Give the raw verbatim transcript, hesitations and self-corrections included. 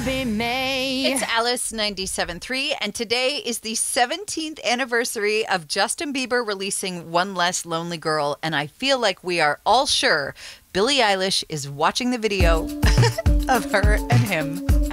be me. It's Alice ninety-seven point three, and today is the seventeenth anniversary of Justin Bieber releasing One Less Lonely Girl, and I feel like we are all sure Billie Eilish is watching the video of her and him